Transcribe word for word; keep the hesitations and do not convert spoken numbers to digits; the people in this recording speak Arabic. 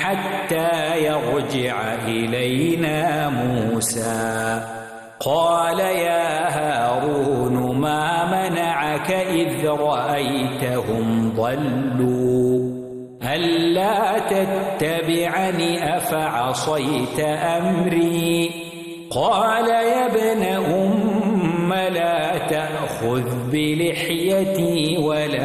حتى يرجع إلينا موسى. قال يا هارون ما منعك إذ رأيتهم ضلوا ألا تتبعني أفعصيت أمري؟ قال يا ابن أم لا تأخذ بلحيتي